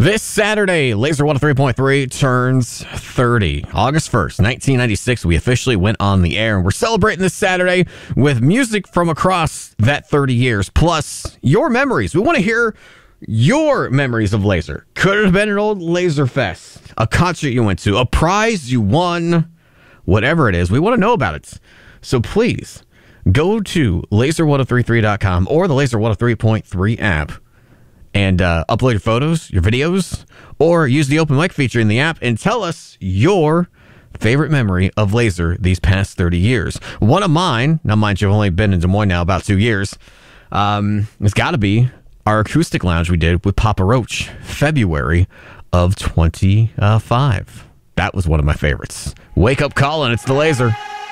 This Saturday, Laser 103.3 turns 30. August 1st, 1996, we officially went on the air, and we're celebrating this Saturday with music from across that 30 years, plus your memories. We want to hear your memories of Laser. Could it have been an old Laser Fest, a concert you went to, a prize you won, whatever it is, we want to know about it. So please, go to laser1033.com or the Laser 103.3 app and upload your photos, your videos, or use the open mic feature in the app and tell us your favorite memory of Laser these past 30 years. One of mine, now mind you, I've only been in Des Moines now about 2 years, it's got to be our acoustic lounge we did with Papa Roach, February of 25. That was one of my favorites. Wake up calling, it's the Laser.